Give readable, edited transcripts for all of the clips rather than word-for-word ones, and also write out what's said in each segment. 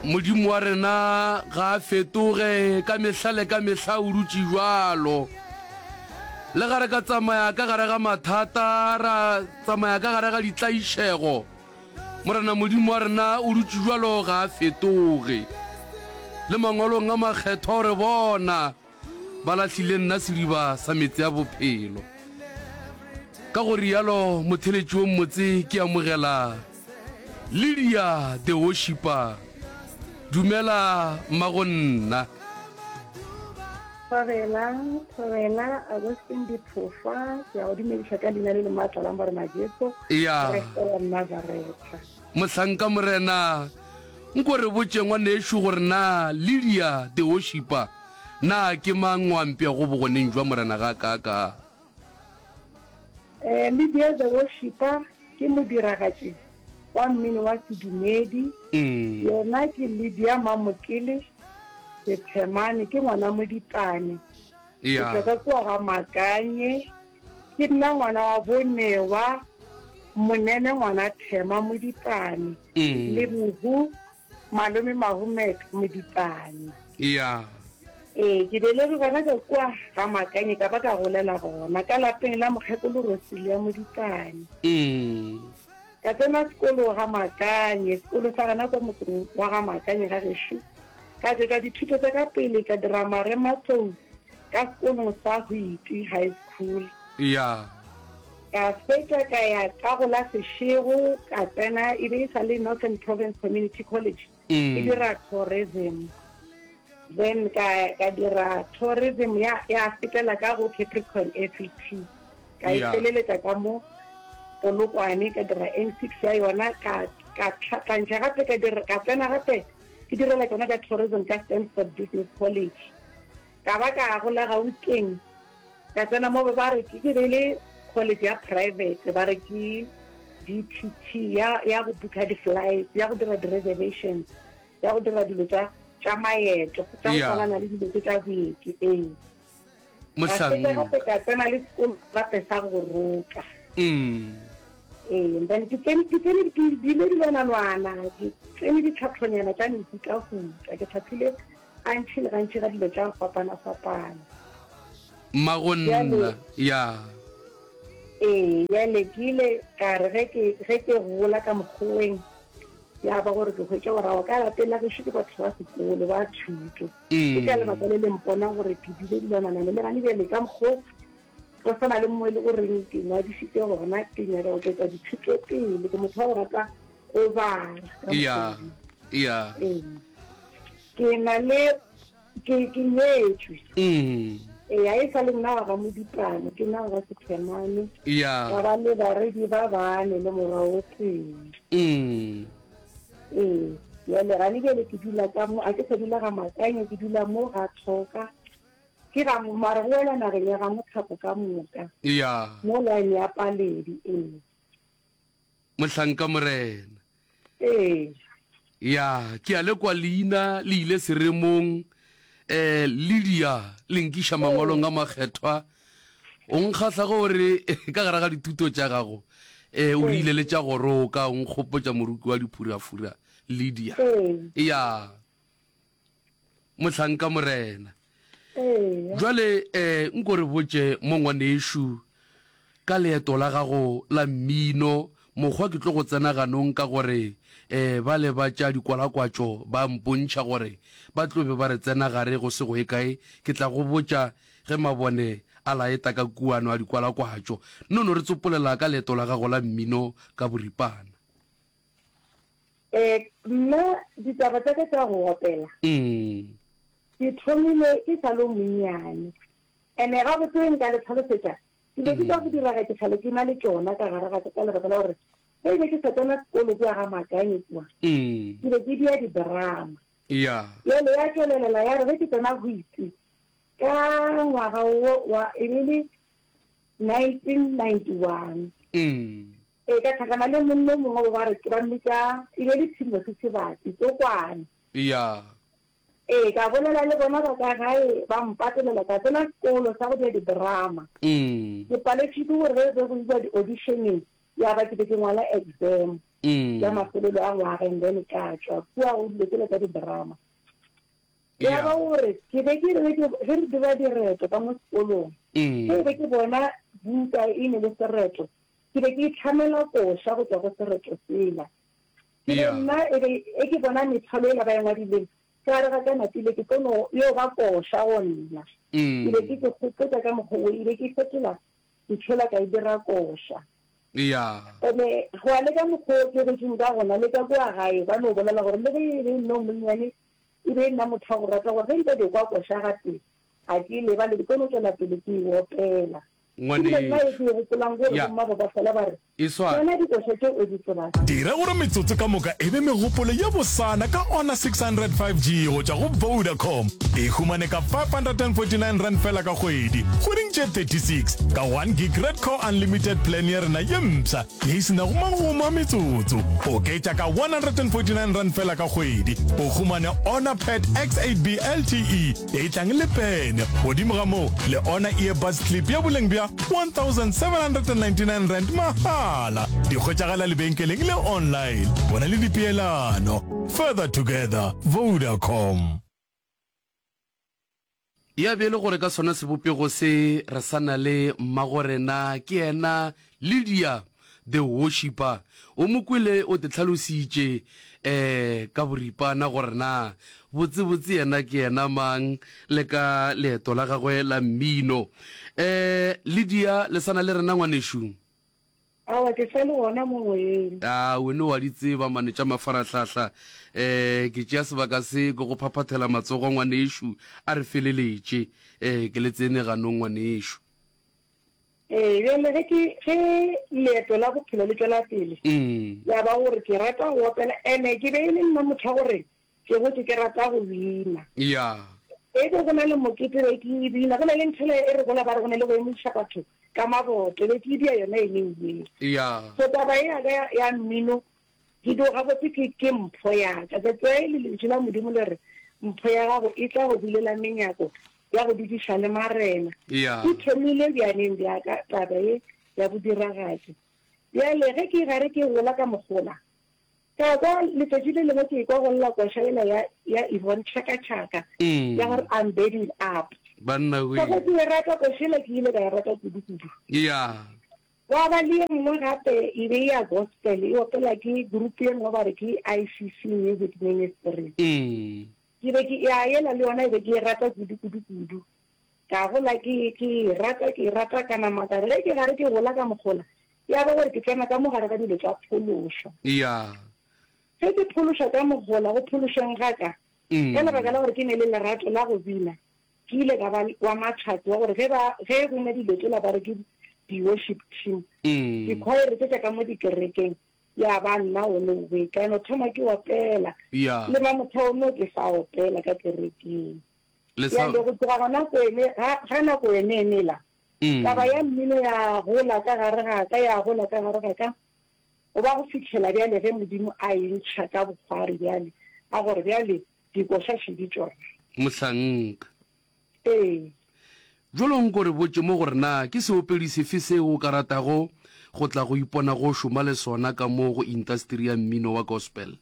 modimo wa rena ga a fetoge ka mehla o rutse jwalo le gare ka tsamaya ka gare ga mathata ra tsamaya ka gare ga ditlaišego morena modimo wa rena o rutse jwalo ga a fetoge le mangwalong a makgetho re bona ba lahlile nna seriba sa metsi a bophelo ka go rialo motheletši wo mmotse ke amogela Lydia the Worshipper. Dumela magonna. Tshwarela Agustin Diphofa ya o dimedisa ka leina le matla la mbare majetso ya Nazareta. Mohlanka morena nko re botse ngwane eshu gore na Lydia the Worshipper na ke mang wa mpia go bogoneng jwa morena ga ka Lydia the Worshipper ke modiragatsi wa mmino wa sedumedi yona ke Lydia Mamokele Sethemane ke ngwana mo Dipane ke ka kwa ga Makanye ke nna ngwana wa Bonewa monene ngwana Thema mo Dipane le bugu malome Mahomet mo Dipane ke dele bona ka kwa ga Makanye ka ba ka golela gona ka lapeng la mokgekolo Rosilia mo Dipane ka tsena sekolo ga Makanye sekolo sa gana kwa motseng wa ga Makanye ga gešo ka ka dithuto tsa ka pele ka dira marematlou ka sekolong sa Huiti High School ka fetša ka ya ka go la Seshego ka tsena e be sa le Northern Province Community College e dira tourism then ka dira tourism ya fetela ka go Capricorn FET ka ipeleletša ka mo Polokwane ka dira N6 ya yona ka ntsha gape ka tsena gape ke direla tsona ka tourism ka Stanford Business College ka ba ka gola Gauteng ka tsena mo ba re ke le college ya private ba re ke DTT ya go booka di-flights ya go dira di-reservations ya go dira dilo tsa maeto tsa go tshwana le dilo tsa beke ka tsena le sekolo gape sa go roka then ke dile dilwanalwana ke tsene ditlhatlhonyana tša mefuta-futa ke tlhatlhile gantši le gantši ga dilo tša fapana magonna jale ke ile ka re ge ke gola ka mokgoweng ya ba gore ke hwetša gorago ka lapeng la gešo ke batho ba sekolo ba thuto ke ka lebaka le lempona gore ke dile dilwanana le gane bjale ka mokgwa go sana le mongwe le goreng ke ngwadisitse gona ke nyaka go tletsa dithuto pele ke motho wa go rata go bala ke na le ke nyetswe ya e sa le nna wa ga Modipane ke nna wa Sethemane ba ba le baredi ba bane le morao teng le gane bjale ke dula ka mo a ke sa dula ga Makanye ke dula mo ga Thoka ke ga mara go wela nageng ya ga Mothapo ka moka mo line ya Paledi Mohlanka morena ke a le kwa leina le ile seremong Lydia lenkiša mangwalong a makgethwa o nkgatlha gore ka gare ga dithuto tša gago o rile le tša goroka o nkgopotša moruki wa diphurafura Lydia Mohlanka morena jwale nko re botse mo ngwanešo ka leeto la gago la mmino mokgwa ke tlo go tsena ganong ka gore ba le ba tša dikwalakwatšo ba mpontšha gore ba tlobe ba re tsena gare go se go e kae ke tla go botša ge mabone a laeta ka kuano a dikwalakwatšo nno re tsopolela ka leeto la gago la mmino ka boripana nna ditaba tsa ka tsa go opela ke thomile ke sa lo monnyane ene ga botse nka le tlhalosetša ke be ke tsa go diraga ke tlhalo ke na le tsona ka gare ga ka lebaka la gore ge be ke sa tsena sekolo ke ya ga Makanye kwa ke be ke dia didrama yale ya tswelelela ya re ge ke tsena go itse ka ngwaga wa e le 1991 ka tlhakana le monno mongwe ba re ke ba mmitša e be le tshimo se sebati tsokwane ka bolela le bona ba ka gae ba mpatelela ka tsena sekolo sa go dia didrama ke paletšhile gore ge go iwa di-auditioneng ya ba ke be ke ngwala exam ya mafelelo a ngwaga and then ka tswa kua go dile ke le ka di-drama ya ba gore ke be ke re dira direto ka mo sekolong ke be ke bona buka e ne le sereto ke be ke itlhamela koša go tswa go sereto sela ke be nna e ke bona methalo e la ba engwadileng ka re ga ka napile ke tlono yo ba koša go nna ke be ke kgopetsa ka mokgwa e be ke fetola ke tšhela ka e dira koša ene go a le ka mokgwa ke retseng ka gona le ka kua gae ba no bolela gore le ge e be nno monnyane e be nna motho wa go rata gore ge nka di kwa koša gate ga ke leba le dikono tswela pele ke e opela dira gore metsotso ka moka e be megopolo ya bosana ka ona 605G go tša go Vodacom e humane ka 549 rand fela ka kgwedi kgweding tše 36 ka 1 gig red core unlimited plan ya rena ye mpša ye e sena go magoma metsotso o ketša ka 149 rand fela ka kgwedi o humane ona pad X8B LTE ye e tlang le pene godimo ga moo le ona earbuds clip ya boleng bja 1,799 rand mahala di kgwetšagala lebenkeleng le online bona le dipeelano further together Vodacom ya be le gore ka sona sebopego se re sana le mmagorena ke ena Lydia the worshipper o mokwele o te tlhalositše ka boripana gore na botsebotse yena ke yena mang le ka leeto la gagwe la mmino Lydia le sana le rena ngwanešo awa ke sa le gona mo moyeng wene wa ditseba mane tša mafaratlhatlha ke tšea sebaka se ke go phaphathela matsogo ngwanešo a re feleletše ke le tsene ganong ngwanešo bjale ge leeto la bophelo le tswela pele ya ba gore ke rata go opela ene ke be e le nna motho gore ke gotse ke rata go bina e be go na le mokete be ke bina go na le nthele e re gola ba re go na le go emodiša batho ka maboto be ke dia yona e leng so taba e yaka ya mmino ke dio gabotse ke mpho yaka ka tswa e le lentši la modimo le re mpho ya gago e tla go bulela menyako ya go didiša le marena ke thomile bjaneng bjaka taba e ya bodiragatši bjale ge ke gare ke gola ka mogola ka kwa letšatši le lengwe ke kwa go lla koša ela ya Yvonne Chaka ya gore I'm bedding up banna ka go ke rata košela ke ile ka rata kudu wa ba le nngwe gape e be ya gospel e opela ke group ye nngwe ba re ke ICC Music Ministry ke be ke ya yela le yona e be ke rata kudu ka gola ke rata ka nama ka re ke gare ke gola ka mogola ya ba gore ke tsena ka mogare ka dilo tša phološo ge ke phološa ka mogola go phološeng ga ka ka lebaka la gore ke ne le lerato la go bina ke ile ka ba wa matšhatsi wa gore ge go ne dilo tsela ba re ke di-worship team dikhoere tse tša ka mo dikerekeng ya ba nna one o bekano thoma ke opela le ba motheo mo ke sa opela ka kerekeng yale go tloga gona ga nako ene enela taba ya mmino ya gola ka gare ga ka o ba go fitlhela bjale ge modimo a entšha ka bokgwari bjale a gore bjale dikošaše di tsona mohlanka jolong kore botse mo gore na ke seopedi sefe seo o ka ratago go tla go ipona go šoma le sona ka mo go industry ya mmino wa gospel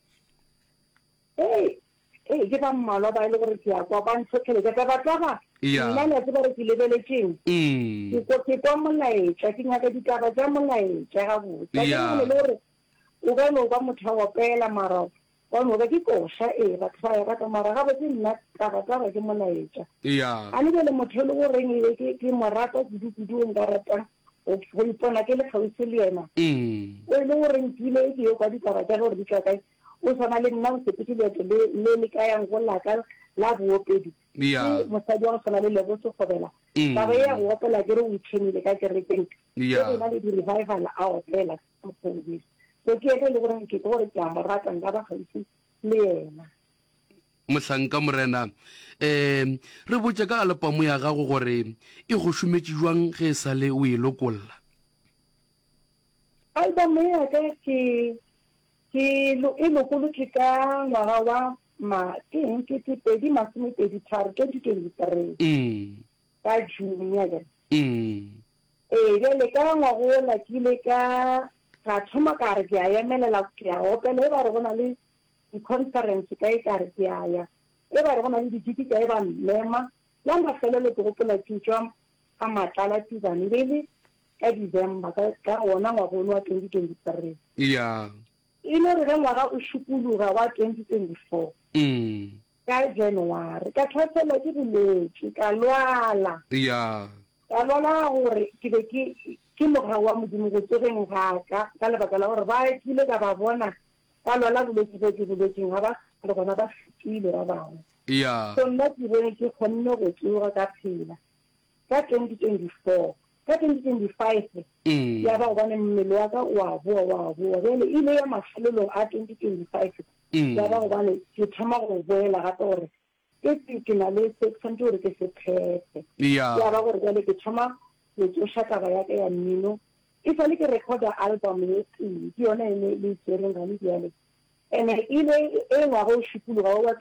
ke ba mmalwa ba e le gore ke ya kwa ba ntshotlheletse ka bataba nna ne tse ba re ke lebeletseng ke kwa molaetša ke nyaka ditaba tša molaetša gabotse ke le gore o ka no ba motho wa opela mara wa no ba ke koša batho ba ya ka mara gabotse nna taba ke molaetša a ne le motho le goreng e ke morata kudu nka rata go ipona ke le kgauswi le yena o e le goreng ke ile ke ye kwa ditaba tša gore di tla kae o tshwana le nna o sepetse leeto le ka yang go laka la boopedi mosadi wa go tshwana le Leboso Kgobela taba e ya go opela ke re o itšhenile ka kerekeng e na le di-revival a opela service so ke eke le gore ke gore ke a morata nka ba gaufi le yena mohlanka morena re botse ka alpamo ya gago gore e go šometše jwang ge e sa le o e lokolla alpamo ya ka e lokolotše ka ngwaga wa ke 2023 ka June ya ka Jale ka ngwagola ke ile ka thoma ka re ke a emelela ke a opela e ba re go na le di-conference ka e ka re ke a ya e ba re go na le dijiki ka e ba mmema la mafelelo ke gopola ke tswa ka matlala tizane e le ka December ka ona ngwagolo wa 2023 ya ile re ngwaga o shupuluga wa 2024 ka January ka thotsela ke bolwetse ka lwala ya ka lwala gore ke be ke mogara wa modimo go tsogeng gaka ka lebaka la gore ba kile ka ba bona ka lwala bolwetse bo ke bolwetseng ga ba le gona ba fetile ba bangwe ya so nna ke bone ke kgonne go tsoga ka phela ka 2024 ka 2025 ya ba gobane mmele wa ka wa boa jale ile ya mafelelong a 2025 ya ba gobane ke thoma go boela gape gore ke na le sexante gore ke se phete ya ba gore jale ke thoma go tsoša taba ya ka ya mmino e sale ke recorda album ye tee ke yone ene le tsereng ga le jale ene ile e ngwaga o šupologa wa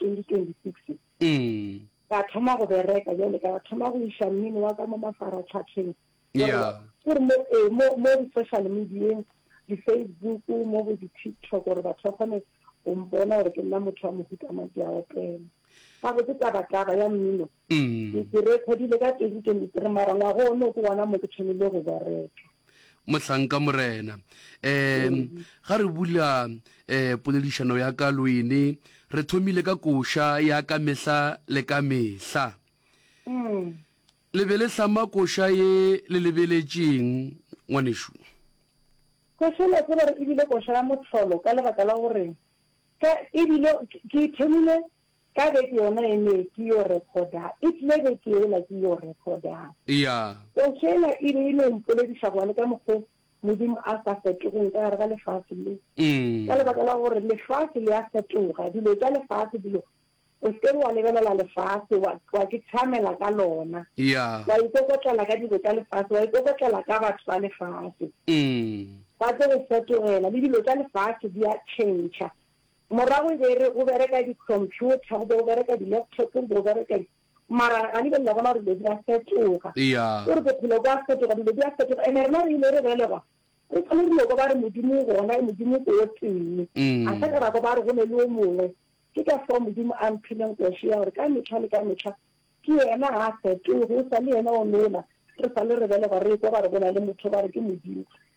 2026 ka thoma go bereka jale ka thoma go iša mmino wa ka mo mafaratlhatlheng gore mo di-social medieng di-Facebook mo go di-TikTok gore batho ba kgone go mpona gore ke nna motho wa mohuta madi a opela ga go ke taba ya mmino ke recordile ka 2023 mara ngwago one ke bona mo ke thomile go bereka mohlanka morena ga re bula poledišano ya ka loene re thomile ka koša ya ka mehla le ka mehla lebele sama koša ye le lebeletšeng ngwanešo koša le ke gore ebile koša ya motlholo ka lebaka la gore ebile ke thomile ka beke yona ene ke yo recorda e tlile beke ela ke yo recorda ya koša ela ile mpolediša gone ka mokgwa modimo a sa fetogeng ka gare ga lefatshe le ka lebaka la gore lefatshe le a fetoga dilo tša lefatshe dilo o se wa lebelela lefatshe wa ke tšhamela ka lona wa ikokotlela ka dilo tša lefatshe wa ikokotlela ka batho ba lefatshe ba tse go fetogela le dilo tša lefatshe di a change morago o bereka di-computer o bereka di-laptop o bereka mara ga di belela bona gore dilo di a fetoga gore bophelo bo a fetoga dilo di a fetoga ene rena re ile re belega re tshwane dilo ko ba re modimo gona modimo ko o teng a sa ka rako ba re go ne le o mongwe ke ka fao modimo a mphileng koši ya gore ka metlha le ka metlha ke yena ga a fetoge o sa le yena o nola re sa le re belega re kwa ba re bona le motho ba re ke modimo